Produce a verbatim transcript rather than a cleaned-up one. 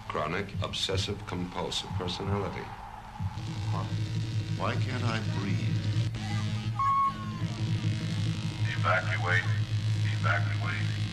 Chronic obsessive compulsive personality. Huh. Why can't I breathe? Evacuate. Evacuate.